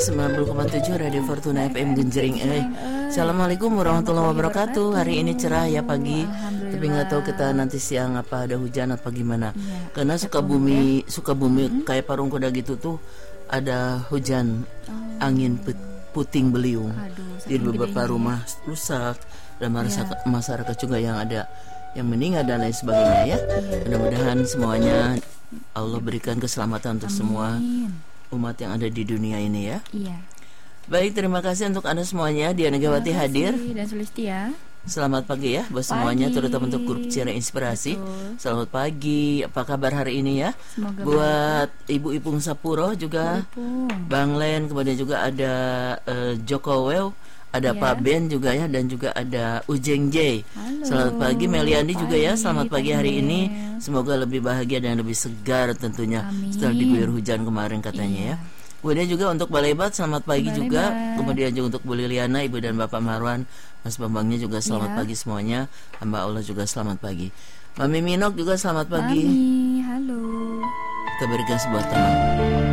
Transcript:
90,7 Radio Fortuna FM Genjering. Assalamualaikum warahmatullahi wabarakatuh. Hari ini cerah ya pagi, tapi nggak tahu kita nanti siang apa ada hujan apa gimana. Karena Sukabumi kayak Parung Kuda gitu tuh ada hujan, angin puting beliung. Di beberapa rumah rusak dan masyarakat juga yang ada yang meninggal dan lain sebagainya ya. Mudah-mudahan semuanya Allah berikan keselamatan untuk semua umat yang ada di dunia ini ya. Iya. Baik, terima kasih untuk Anda semuanya. Diana Gawati hadir. Dan Sulistia. Selamat pagi ya buat semuanya, terutama untuk grup Cira Inspirasi. Betul. Selamat pagi. Apa kabar hari ini ya? Semoga buat Ibu Ipung Sapuro juga, Bang Len, kemudian juga ada Joko Wew, ada Pak Ben juga ya, dan juga ada Ujeng J. Selamat pagi Meliandi juga ya. Selamat pagi hari ini. Semoga lebih bahagia dan lebih segar tentunya. Amin. Setelah diguyur hujan kemarin katanya ya. Kemudian juga untuk Balebat selamat pagi juga. Kemudian juga untuk Bu Liliana, Ibu dan Bapak Marwan, Mas Bambangnya juga selamat pagi semuanya. Hamba Allah juga selamat pagi. Mami Minok juga selamat pagi. Mami, halo. Kita berikan sebuah tema.